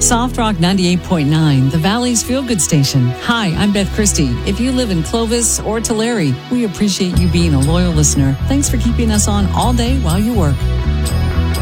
Soft Rock 98.9, the Valley's feel-good station. Hi, I'm Beth Christie. If you live in Clovis or Tulare, we appreciate you being a loyal listener. Thanks for keeping us on all day while you work.